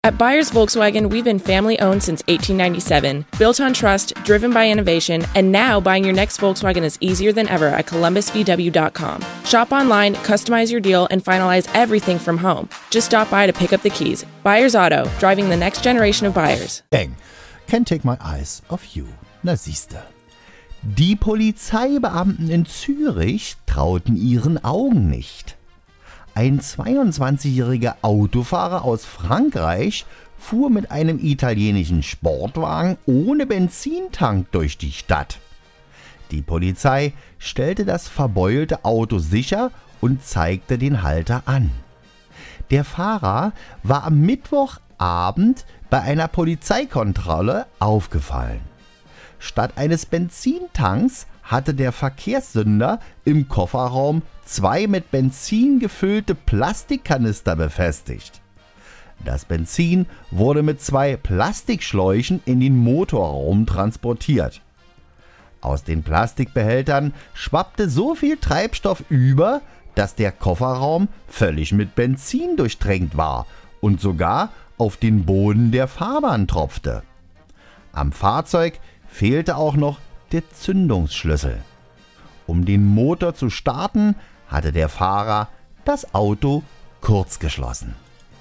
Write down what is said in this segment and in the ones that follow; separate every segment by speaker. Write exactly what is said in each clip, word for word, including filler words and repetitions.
Speaker 1: At Byers Volkswagen, we've been family-owned since eighteen ninety-seven, built on trust, driven by innovation, and now buying your next Volkswagen is easier than ever at columbus v w dot com. Shop online, customize your deal, and finalize everything from home. Just stop by to pick up the keys. Byers Auto, driving the next generation of buyers.
Speaker 2: Bang. Can't take my eyes off you. Na siehste. Die Polizeibeamten in Zürich trauten ihren Augen nicht. Ein zweiundzwanzigjähriger Autofahrer aus Frankreich fuhr mit einem italienischen Sportwagen ohne Benzintank durch die Stadt. Die Polizei stellte das verbeulte Auto sicher und zeigte den Halter an. Der Fahrer war am Mittwochabend bei einer Polizeikontrolle aufgefallen. Statt eines Benzintanks hatte der Verkehrssünder im Kofferraum zwei mit Benzin gefüllte Plastikkanister befestigt. Das Benzin wurde mit zwei Plastikschläuchen in den Motorraum transportiert. Aus den Plastikbehältern schwappte so viel Treibstoff über, dass der Kofferraum völlig mit Benzin durchtränkt war und sogar auf den Boden der Fahrbahn tropfte. Am Fahrzeug fehlte auch noch der Zündungsschlüssel. Um den Motor zu starten, hatte der Fahrer das Auto kurzgeschlossen.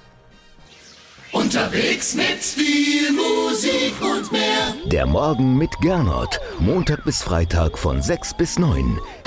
Speaker 3: Unterwegs mit viel Musik und mehr.
Speaker 4: Der Morgen mit Gernot. Montag bis Freitag von sechs bis neun.